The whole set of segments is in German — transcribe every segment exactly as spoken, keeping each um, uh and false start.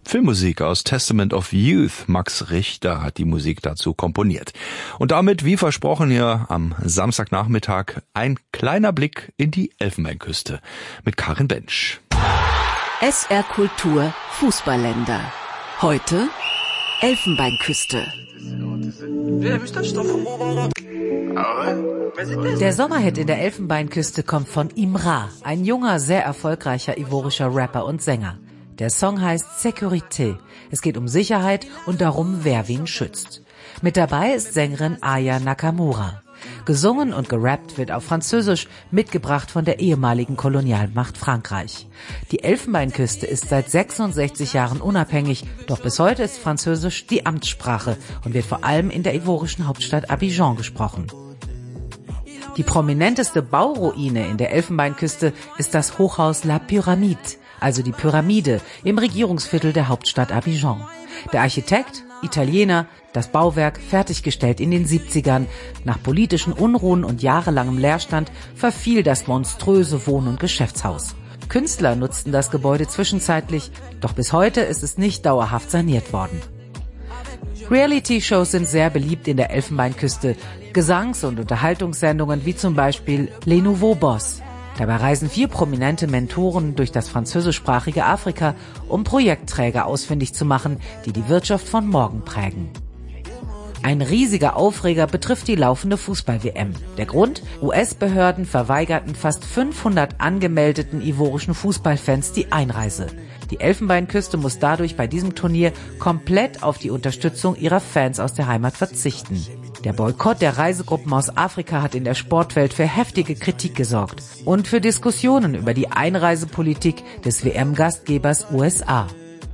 Filmmusik aus Testament of Youth. Max Richter hat die Musik dazu komponiert. Und damit, wie versprochen, hier am Samstagnachmittag ein kleiner Blick in die Elfenbeinküste mit Karin Bensch. S R Kultur Fußballländer. Heute Elfenbeinküste. Der Sommerhit in der Elfenbeinküste kommt von Imra, ein junger, sehr erfolgreicher ivorischer Rapper und Sänger. Der Song heißt Sécurité. Es geht um Sicherheit und darum, wer wen schützt. Mit dabei ist Sängerin Aya Nakamura. Gesungen und gerappt wird auf Französisch, mitgebracht von der ehemaligen Kolonialmacht Frankreich. Die Elfenbeinküste ist seit sechsundsechzig Jahren unabhängig, doch bis heute ist Französisch die Amtssprache und wird vor allem in der ivorischen Hauptstadt Abidjan gesprochen. Die prominenteste Bauruine in der Elfenbeinküste ist das Hochhaus La Pyramide, also die Pyramide, im Regierungsviertel der Hauptstadt Abidjan. Der Architekt, Italiener, das Bauwerk, fertiggestellt in den siebzigern. Nach politischen Unruhen und jahrelangem Leerstand verfiel das monströse Wohn- und Geschäftshaus. Künstler nutzten das Gebäude zwischenzeitlich, doch bis heute ist es nicht dauerhaft saniert worden. Reality-Shows sind sehr beliebt in der Elfenbeinküste. Gesangs- und Unterhaltungssendungen wie zum Beispiel Les Nouveaux Boss. Dabei reisen vier prominente Mentoren durch das französischsprachige Afrika, um Projektträger ausfindig zu machen, die die Wirtschaft von morgen prägen. Ein riesiger Aufreger betrifft die laufende Fußball-W M. Der Grund? U S-Behörden verweigerten fast fünfhundert angemeldeten ivorischen Fußballfans die Einreise. Die Elfenbeinküste muss dadurch bei diesem Turnier komplett auf die Unterstützung ihrer Fans aus der Heimat verzichten. Der Boykott der Reisegruppen aus Afrika hat in der Sportwelt für heftige Kritik gesorgt und für Diskussionen über die Einreisepolitik des W M-Gastgebers U S A.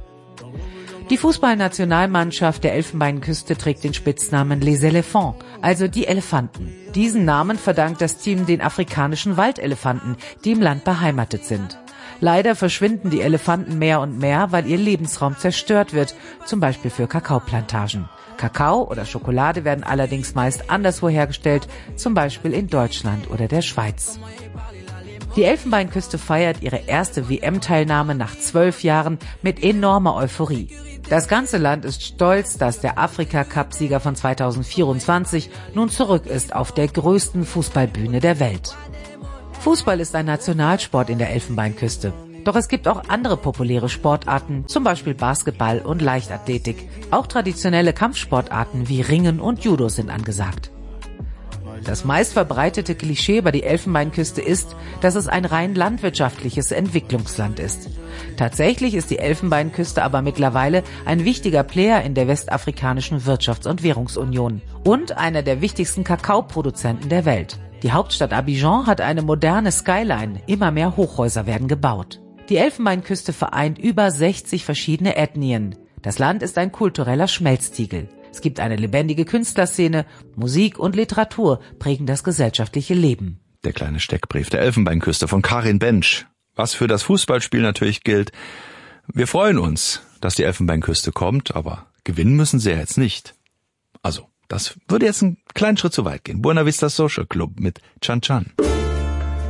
Die Fußballnationalmannschaft der Elfenbeinküste trägt den Spitznamen Les Éléphants, also die Elefanten. Diesen Namen verdankt das Team den afrikanischen Waldelefanten, die im Land beheimatet sind. Leider verschwinden die Elefanten mehr und mehr, weil ihr Lebensraum zerstört wird, zum Beispiel für Kakaoplantagen. Kakao oder Schokolade werden allerdings meist anderswo hergestellt, zum Beispiel in Deutschland oder der Schweiz. Die Elfenbeinküste feiert ihre erste W M-Teilnahme nach zwölf Jahren mit enormer Euphorie. Das ganze Land ist stolz, dass der Afrika-Cup-Sieger von zweitausendvierundzwanzig nun zurück ist auf der größten Fußballbühne der Welt. Fußball ist ein Nationalsport in der Elfenbeinküste. Doch es gibt auch andere populäre Sportarten, zum Beispiel Basketball und Leichtathletik. Auch traditionelle Kampfsportarten wie Ringen und Judo sind angesagt. Das meistverbreitete Klischee über die Elfenbeinküste ist, dass es ein rein landwirtschaftliches Entwicklungsland ist. Tatsächlich ist die Elfenbeinküste aber mittlerweile ein wichtiger Player in der westafrikanischen Wirtschafts- und Währungsunion und einer der wichtigsten Kakaoproduzenten der Welt. Die Hauptstadt Abidjan hat eine moderne Skyline, immer mehr Hochhäuser werden gebaut. Die Elfenbeinküste vereint über sechzig verschiedene Ethnien. Das Land ist ein kultureller Schmelztiegel. Es gibt eine lebendige Künstlerszene, Musik und Literatur prägen das gesellschaftliche Leben. Der kleine Steckbrief der Elfenbeinküste von Karin Bensch. Was für das Fußballspiel natürlich gilt. Wir freuen uns, dass die Elfenbeinküste kommt, aber gewinnen müssen sie ja jetzt nicht. Also, das würde jetzt einen kleinen Schritt zu weit gehen. Buena Vista Social Club mit Chan Chan.